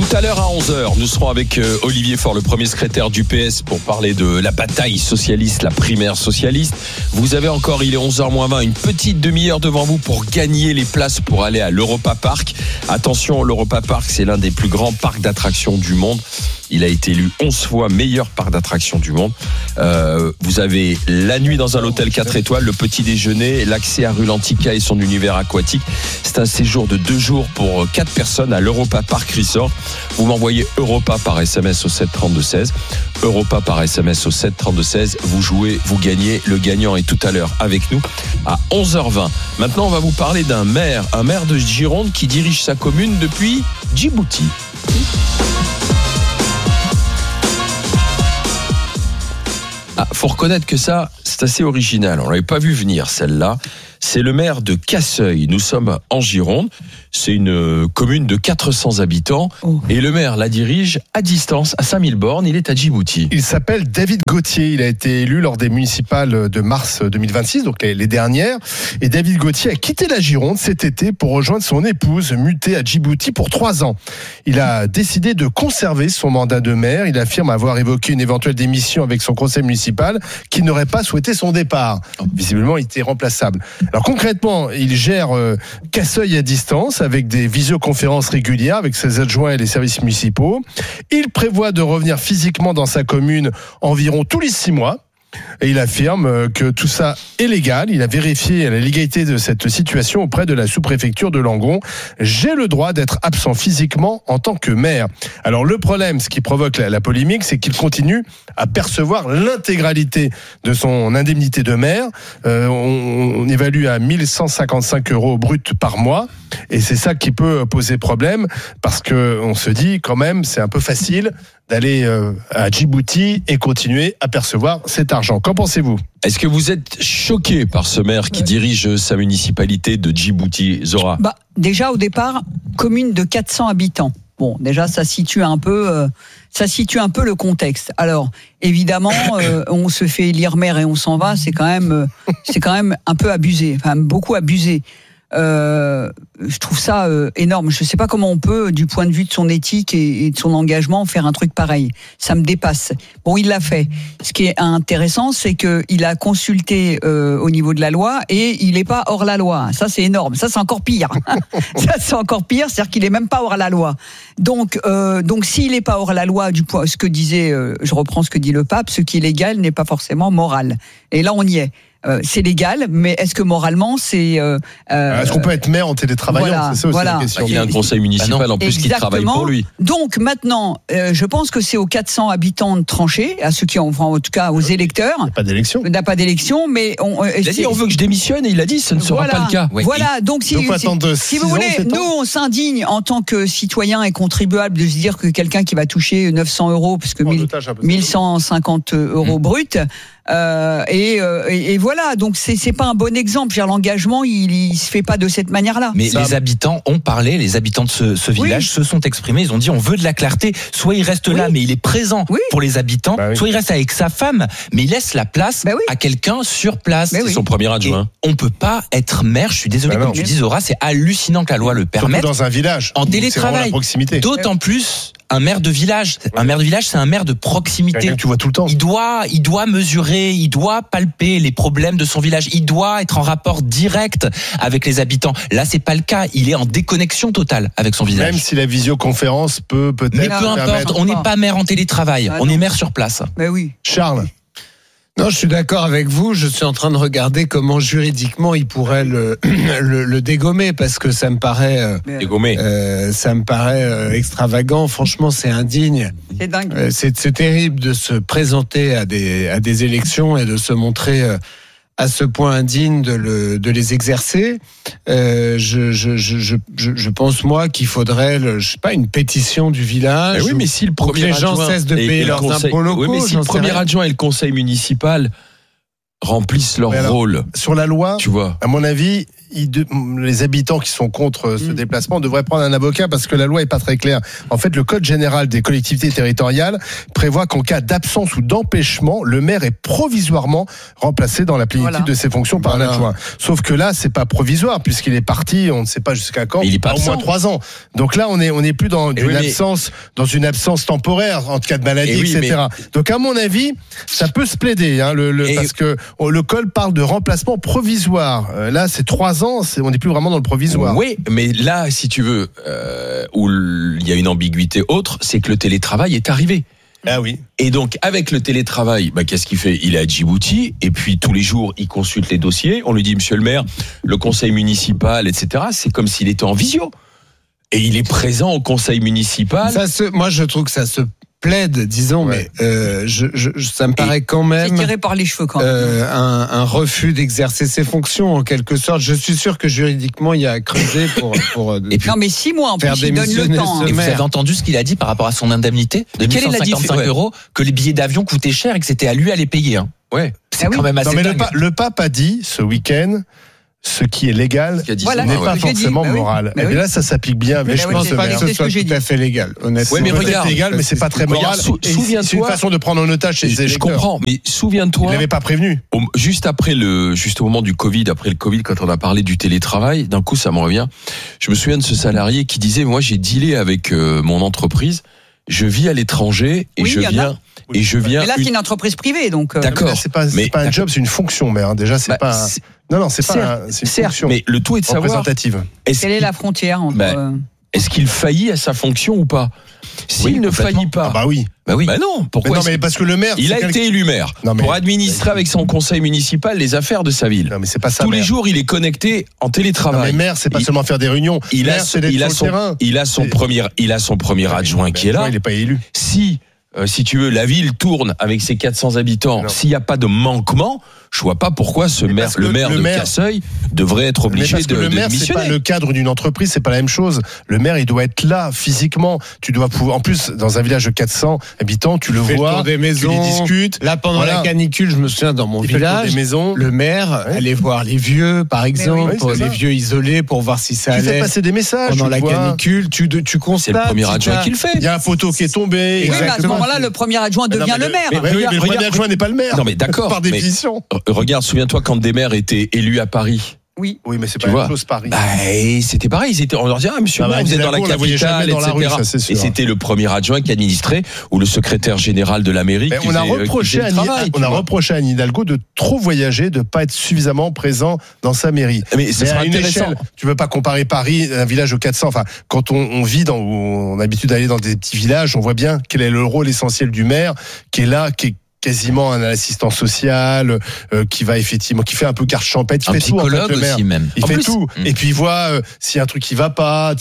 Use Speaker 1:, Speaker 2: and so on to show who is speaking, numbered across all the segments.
Speaker 1: Tout à l'heure à 11h, nous serons avec Olivier Faure, le premier secrétaire du PS, pour parler de la bataille socialiste, la primaire socialiste. Vous avez encore, il est 11h-20, une petite demi-heure devant vous pour gagner les places pour aller à l'Europa Park. Attention, l'Europa Park, c'est l'un des plus grands parcs d'attractions du monde. Il a été élu 11 fois meilleur parc d'attractions du monde. Vous avez la nuit dans un hôtel 4 étoiles, le petit déjeuner, l'accès à Rulantica et son univers aquatique. C'est un séjour de 2 jours pour 4 personnes à l'Europa Park Resort. Vous m'envoyez Europa par SMS au 732-16. Europa par SMS au 732-16. Vous jouez, vous gagnez. Le gagnant est tout à l'heure avec nous à 11h20. Maintenant, on va vous parler d'un maire, un maire de Gironde qui dirige sa commune depuis Djibouti. Faut reconnaître que ça, c'est assez original. On l'avait pas vu venir, celle-là. C'est le maire de Casseuil. Nous sommes en Gironde. C'est une commune de 400 habitants. Et le maire la dirige à distance, à 5000 bornes. Il est à Djibouti.
Speaker 2: Il s'appelle David Gauthier. Il a été élu lors des municipales de mars 2026, donc les dernières. Et David Gauthier a quitté la Gironde cet été pour rejoindre son épouse, mutée à Djibouti pour 3 ans. Il a décidé de conserver son mandat de maire. Il affirme avoir évoqué une éventuelle démission avec son conseil municipal qui n'aurait pas souhaité son départ. Visiblement, il était remplaçable. Alors concrètement, il gère Casseuil à distance avec des visioconférences régulières avec ses adjoints et les services municipaux. Il prévoit de revenir physiquement dans sa commune environ tous les 6 mois. Et il affirme que tout ça est légal. Il a vérifié la légalité de cette situation auprès de la sous-préfecture de Langon. J'ai le droit d'être absent physiquement en tant que maire. Alors le problème, ce qui provoque la polémique, c'est qu'il continue à percevoir l'intégralité de son indemnité de maire. On évalue à 1155 € bruts par mois. Et c'est ça qui peut poser problème parce qu'on se dit quand même c'est un peu facile d'aller à Djibouti et continuer à percevoir cet argent. Qu'en pensez-vous ?
Speaker 1: Est-ce que vous êtes choqué par ce maire qui dirige sa municipalité de Djibouti, Zora ?
Speaker 3: Déjà au départ, commune de 400 habitants. Bon, déjà ça situe un peu le contexte. Alors évidemment, on se fait élire maire et on s'en va, c'est quand même un peu abusé, enfin beaucoup abusé. Je trouve ça énorme. Je ne sais pas comment on peut, du point de vue de son éthique et de son engagement, faire un truc pareil. Ça me dépasse. Bon, il l'a fait. Ce qui est intéressant, c'est qu'il a consulté au niveau de la loi et il n'est pas hors la loi. Ça, c'est énorme. Ça, c'est encore pire. Ça, c'est encore pire. C'est-à-dire qu'il n'est même pas hors la loi. Donc, s'il n'est pas hors la loi, ce que disait, je reprends ce que dit le pape, ce qui est légal n'est pas forcément moral. Et là, on y est. C'est légal, mais est-ce que moralement c'est
Speaker 2: est-ce qu'on peut être maire en télétravaillant ? C'est ça aussi la question.
Speaker 1: Il y a un conseil municipal en plus qui travaille pour lui.
Speaker 3: Donc maintenant, je pense que c'est aux 400 habitants de trancher, à ceux qui ont, en tout cas aux électeurs.
Speaker 2: Il n'y a
Speaker 3: pas d'élection, mais
Speaker 1: il a dit on veut que je démissionne et il a dit ce ne sera pas le cas.
Speaker 3: Voilà, donc si vous voulez, nous on s'indigne en tant que citoyen et contribuable de se dire que quelqu'un qui va toucher 900 €, parce que 1150 € bruts. Et voilà, donc c'est pas un bon exemple. L'engagement, il se fait pas de cette manière-là.
Speaker 4: Mais les habitants ont parlé, les habitants de ce village se sont exprimés. Ils ont dit on veut de la clarté. Soit il reste là, mais il est présent pour les habitants. Soit il reste avec sa femme, mais il laisse la place à quelqu'un sur place.
Speaker 1: C'est son premier adjoint.
Speaker 4: Et on peut pas être maire. Je suis désolé, comme tu dis, Zora, c'est hallucinant que la loi le permette.
Speaker 2: Surtout dans un village.
Speaker 4: En télétravail. D'autant plus. Un maire de village, c'est un maire de proximité.
Speaker 2: Que tu vois tout le temps.
Speaker 4: Il doit mesurer, il doit palper les problèmes de son village. Il doit être en rapport direct avec les habitants. Là, c'est pas le cas. Il est en déconnexion totale avec son village.
Speaker 2: Même si la visioconférence peut peut-être.
Speaker 4: Mais peu importe, on n'est pas maire en télétravail. On est maire sur place.
Speaker 3: Mais oui.
Speaker 2: Charles.
Speaker 5: Non, je suis d'accord avec vous. Je suis en train de regarder comment juridiquement il pourrait le dégommer parce que ça me paraît extravagant. Franchement, c'est indigne.
Speaker 3: C'est dingue.
Speaker 5: C'est terrible de se présenter à des élections et de se montrer à ce point indigne de les exercer. Je pense moi qu'il faudrait, une pétition du village.
Speaker 1: Mais si le premier
Speaker 5: les gens cessent de payer leurs impôts locaux.
Speaker 1: Mais si le premier adjoint et le conseil municipal remplissent leur rôle.
Speaker 2: Sur la loi,
Speaker 1: tu vois.
Speaker 2: À mon avis, les habitants qui sont contre ce déplacement devraient prendre un avocat parce que la loi est pas très claire. En fait, le code général des collectivités territoriales prévoit qu'en cas d'absence ou d'empêchement, le maire est provisoirement remplacé dans la plénitude de ses fonctions par un adjoint. Sauf que là, c'est pas provisoire puisqu'il est parti, on ne sait pas jusqu'à quand.
Speaker 1: Il est pas
Speaker 2: au moins 3 ans. Donc là, on est plus dans une absence temporaire en cas de maladie, etc. Donc à mon avis, ça peut se plaider, parce que le code parle de remplacement provisoire. Là, c'est 3 ans, on n'est plus vraiment dans le provisoire.
Speaker 1: Oui, mais là, si tu veux, où il y a une ambiguïté autre, c'est que le télétravail est arrivé.
Speaker 2: Ah oui.
Speaker 1: Et donc, avec le télétravail, qu'est-ce qu'il fait ? Il est à Djibouti, et puis tous les jours, il consulte les dossiers. On lui dit, monsieur le maire, le conseil municipal, etc. C'est comme s'il était en visio. Et il est présent au conseil municipal.
Speaker 5: Moi, je trouve que ça se plaide, disons, mais ça me paraît quand même
Speaker 3: c'est tiré par les cheveux quand même.
Speaker 5: Un refus d'exercer ses fonctions en quelque sorte. Je suis sûr que juridiquement il y a à creuser pour
Speaker 3: et puis, non mais 6 mois en plus il donne le temps.
Speaker 4: Et vous avez entendu ce qu'il a dit par rapport à son indemnité de 1155 euros, que les billets d'avion coûtaient cher et que c'était à lui à les payer.
Speaker 1: Ouais,
Speaker 4: c'est quand même assez dingue.
Speaker 2: Le pape a dit ce week-end, ce qui est légal n'est pas forcément moral. Et là, ça s'applique bien.
Speaker 5: Mais je pense pas que ce soit tout à fait légal, honnêtement.
Speaker 2: Oui, mais regarde, c'est légal, mais c'est pas très moral.
Speaker 1: Souviens-toi,
Speaker 2: c'est une façon de prendre en otage ses électeurs.
Speaker 1: Je comprends, mais souviens-toi.
Speaker 2: Il n'avait pas prévenu.
Speaker 1: Juste au moment du Covid, quand on a parlé du télétravail, d'un coup, ça me revient. Je me souviens de ce salarié qui disait, moi, j'ai dealé avec mon entreprise. Je vis à l'étranger et je viens.
Speaker 3: Mais là, c'est une entreprise privée, donc.
Speaker 1: D'accord.
Speaker 2: C'est pas un job, c'est une fonction, mais déjà, c'est pas. Non, c'est pas. C'est une fonction.
Speaker 1: Mais le tout est de savoir.
Speaker 2: Représentative.
Speaker 3: Quelle est la frontière entre.
Speaker 1: Est-ce qu'il faillit à sa fonction ou pas ? S'il ne faillit pas.
Speaker 2: Bah oui.
Speaker 1: Non. Pourquoi ?
Speaker 2: Mais parce que le maire.
Speaker 1: Il a été élu maire pour administrer avec son conseil municipal les affaires de sa ville.
Speaker 2: Non, mais c'est pas ça.
Speaker 1: Tous les jours, il est connecté en télétravail.
Speaker 2: Non, mais maire, c'est pas seulement faire des réunions.
Speaker 1: Il a son premier adjoint qui est là.
Speaker 2: Il n'est pas élu.
Speaker 1: Si tu veux, la ville tourne avec ses 400 habitants. S'il n'y a pas de manquement, je vois pas pourquoi le maire de Casseuil devrait être obligé de
Speaker 2: démissionner. Le maire, c'est pas le cadre d'une entreprise, c'est pas la même chose. Le maire, il doit être là physiquement. Tu dois pouvoir, en plus, dans un village de 400 habitants, tu le vois,
Speaker 5: des maisons,
Speaker 2: tu les discutes.
Speaker 5: Là, pendant la canicule, je me souviens dans mon village, le maire allait voir les vieux, par exemple, les vieux isolés, pour voir si ça allait.
Speaker 2: Tu fais passer des messages.
Speaker 5: Pendant la canicule, tu constates.
Speaker 1: C'est le premier adjoint qui le fait.
Speaker 2: Il y a un poteau qui est tombé.
Speaker 3: Oui, mais à ce moment-là, le premier adjoint devient le maire.
Speaker 2: Mais le premier adjoint n'est pas le maire.
Speaker 1: Non, mais d'accord.
Speaker 2: Par définition.
Speaker 1: Regarde, souviens-toi quand des maires étaient élus à Paris.
Speaker 3: Oui,
Speaker 2: mais c'est pas la même chose Paris.
Speaker 1: C'était pareil. On leur disait, monsieur, vous êtes dans la capitale, etc. Et c'était le premier adjoint qui administrait, ou le secrétaire général de la mairie.
Speaker 2: On a reproché à Anne Hidalgo de trop voyager, de pas être suffisamment présent dans sa mairie.
Speaker 1: Mais ça sera intéressant.
Speaker 2: Tu veux pas comparer Paris, un village de 400. Enfin, quand on vit on a l'habitude d'aller dans des petits villages, on voit bien quel est le rôle essentiel du maire, qui est là, qui est quasiment un assistant social, qui fait un peu carte champêtre, qui fait tout, en fait, le maire.
Speaker 4: Aussi même.
Speaker 2: Il fait tout. Et puis il voit s'il y a un truc qui va pas,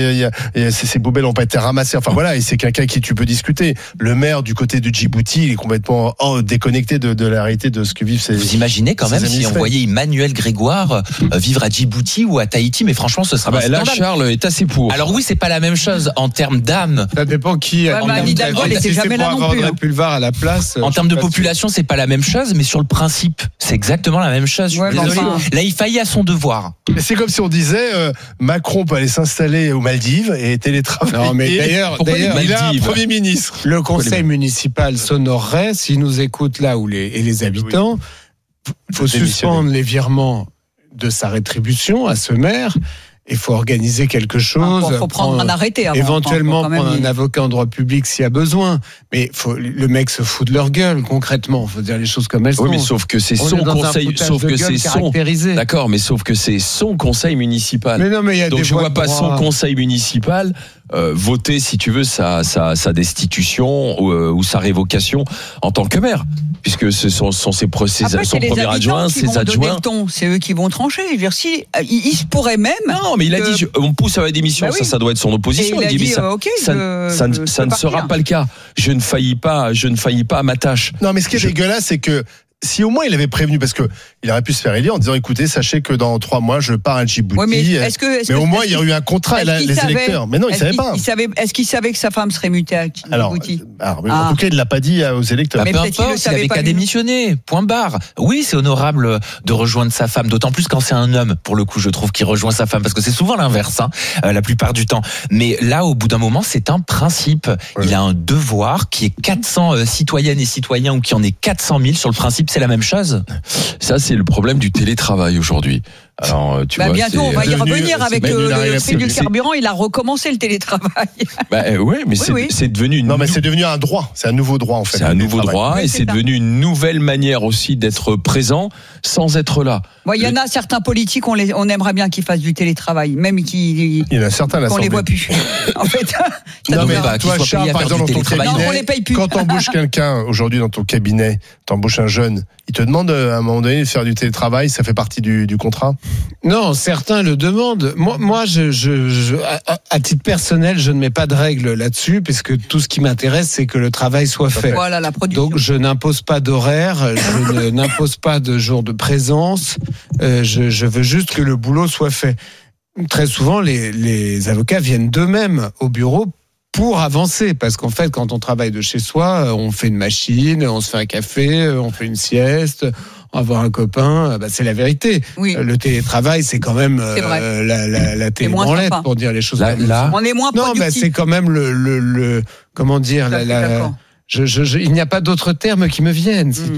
Speaker 2: ces poubelles n'ont pas été ramassées. Enfin voilà, et c'est quelqu'un qui tu peux discuter. Le maire du côté de Djibouti, il est complètement déconnecté de la réalité de ce que vivent ses.
Speaker 4: Vous imaginez quand même si on voyait Emmanuel Grégoire vivre à Djibouti ou à Tahiti, mais franchement ce serait un scandale.
Speaker 1: Là, Charles est assez pour.
Speaker 4: Alors oui, c'est pas la même chose en termes d'âme.
Speaker 5: Ça dépend qui.
Speaker 3: Hidalgo, elle était jamais là non plus.
Speaker 5: Pulvar à la place.
Speaker 4: En termes de population, c'est pas la même chose, mais sur le principe, c'est exactement la même chose. Je suis désolé. Là, il faillit à son devoir.
Speaker 2: C'est comme si on disait Macron peut aller s'installer aux Maldives et télétravailler.
Speaker 5: Non, mais d'ailleurs, il a un Premier ministre. Le conseil municipal s'honorerait, s'il nous écoute là, et les habitants, il faut suspendre les virements de sa rétribution à ce maire. Il faut organiser quelque chose.
Speaker 3: Il faut prendre un arrêté avant.
Speaker 5: Éventuellement prendre un avocat en droit public s'il y a besoin. Mais le mec se fout de leur gueule, concrètement. Il faut dire les choses comme elles sont.
Speaker 1: Oui, mais sauf que c'est son conseil. D'accord, mais sauf que c'est son conseil municipal.
Speaker 5: Mais non, mais il y a
Speaker 1: donc je vois pas son conseil municipal voter, si tu veux, sa destitution ou sa révocation en tant que maire. Puisque ce sont son premier adjoint, ses adjoints.
Speaker 3: C'est eux qui vont trancher. Je veux dire, il se pourrait même.
Speaker 1: Non, mais il a dit, on pousse à la démission. Ça doit être son opposition.
Speaker 3: Il dit,
Speaker 1: ça ne sera pas le cas. Je ne faillis pas à ma tâche.
Speaker 2: Non, mais ce qui est dégueulasse, c'est que si au moins il avait prévenu, parce que il aurait pu se faire élire en disant écoutez, sachez que dans 3 mois, je pars à Djibouti.
Speaker 3: Ouais,
Speaker 2: mais au moins, il y a eu un contrat, les électeurs. Mais non, il ne savait pas.
Speaker 3: Est-ce qu'il savait que sa femme serait mutée à Djibouti ?
Speaker 2: En tout cas, il ne l'a pas dit aux électeurs.
Speaker 4: Peu importe, il avait qu'à démissionner. Point barre. Oui, c'est honorable de rejoindre sa femme, d'autant plus quand c'est un homme, pour le coup, je trouve, qui rejoint sa femme, parce que c'est souvent l'inverse, la plupart du temps. Mais là, au bout d'un moment, c'est un principe. Ouais. Il a un devoir qui est 400 citoyennes et citoyens ou qui en est 400 000. Sur le principe, c'est la même chose.
Speaker 1: Ça, c'est le problème du télétravail aujourd'hui. Alors, tu vois,
Speaker 3: bientôt, on va y revenir avec le prix du carburant. Il a recommencé le télétravail.
Speaker 1: Oui, mais c'est devenu
Speaker 2: mais c'est devenu un droit. C'est un nouveau droit, en fait.
Speaker 1: C'est un nouveau droit et c'est devenu une nouvelle manière aussi d'être présent sans être là.
Speaker 3: Il y en a certains politiques, on aimerait bien qu'ils fassent du télétravail, même
Speaker 2: il y en a certains
Speaker 3: qu'on les voit plus. En fait,
Speaker 2: toi, Charles, par exemple, dans ton cabinet,
Speaker 3: on les paye plus.
Speaker 2: Quand t'embauches quelqu'un aujourd'hui dans ton cabinet, t'embauches un jeune, il te demande à un moment donné de faire du télétravail, ça fait partie du contrat ?
Speaker 5: Non, certains le demandent. Moi, à titre personnel, je ne mets pas de règles là-dessus, puisque tout ce qui m'intéresse, c'est que le travail soit fait.
Speaker 3: Voilà, la production.
Speaker 5: Donc, je n'impose pas d'horaire, je n'impose pas de jour de présence. Je veux juste que le boulot soit fait. Très souvent, les avocats viennent d'eux-mêmes au bureau pour avancer, parce qu'en fait, quand on travaille de chez soi, on fait une machine, on se fait un café, on fait une sieste, on va voir un copain, c'est la vérité.
Speaker 3: Oui.
Speaker 5: Le télétravail, c'est quand même la télé-branlette, pour dire les choses comme ça.
Speaker 3: On est moins productif.
Speaker 5: Non, mais c'est quand même le comment dire, il n'y a pas d'autres termes qui me viennent.